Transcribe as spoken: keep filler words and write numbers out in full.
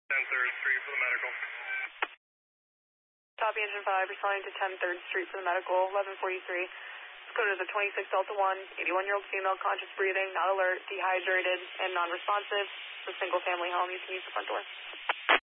ten third Street for the medical. Copy engine five, responding to ten third Street for the medical, eleven forty-three. This code is a twenty-six Delta one, eighty-one-year-old female, conscious breathing, not alert, dehydrated, and non-responsive. It's a single family home. You can use the front door.